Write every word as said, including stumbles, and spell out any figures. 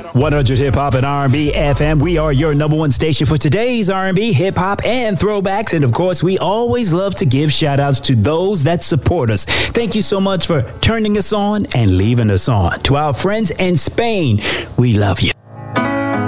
one hundred Hip Hop and R and B F M. We are your number one station for today's R and B, hip hop, and throwbacks. And of course, we always love to give shout outs to those that support us. Thank you so much for turning us on and leaving us on. To our friends in Spain, we love you.